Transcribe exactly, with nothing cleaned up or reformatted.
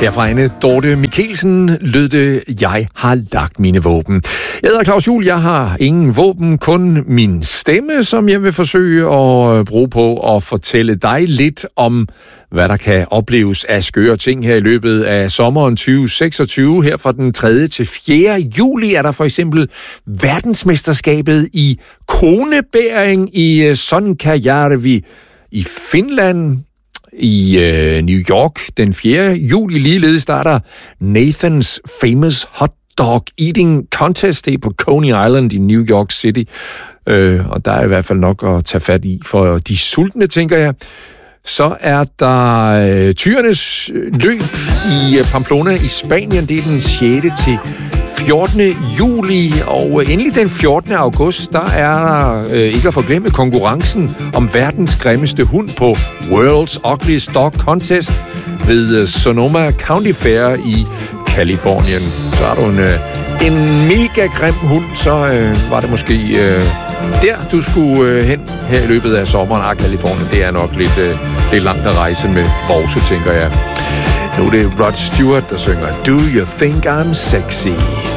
Herfra Anne Dorte Mikkelsen lød det, jeg har lagt mine våben. Jeg hedder Claus Juhl, jeg har ingen våben, kun min stemme, som jeg vil forsøge at bruge på at fortælle dig lidt om, hvad der kan opleves af skøre ting her i løbet af sommeren tyve seksogtyve. Her fra den tredje til fjerde juli er der for eksempel verdensmesterskabet i konebæring i Sonkajärvi i Finland. I øh, New York den fjerde juli ligeledes starter Nathan's Famous Hot Dog Eating Contest. Det er på Coney Island i New York City. Øh, og der er i hvert fald nok at tage fat i for de sultne, tænker jeg. Så er der øh, tyrenes løb i øh, Pamplona i Spanien. Det er den sjette til fjortende juli, og endelig den fjortende august, der er der øh, ikke at forglemme konkurrencen om verdens grimmeste hund på World's Ugliest Dog Contest ved øh, Sonoma County Fair i Californien. Så er du en, øh, en mega grim hund, så øh, var det måske øh, der, du skulle øh, hen her i løbet af sommeren. Ah, Californien, det er nok lidt, øh, lidt langt at rejse med vorse, tænker jeg. Nu er det Rod Stewart, der synger Do You Think I'm Sexy?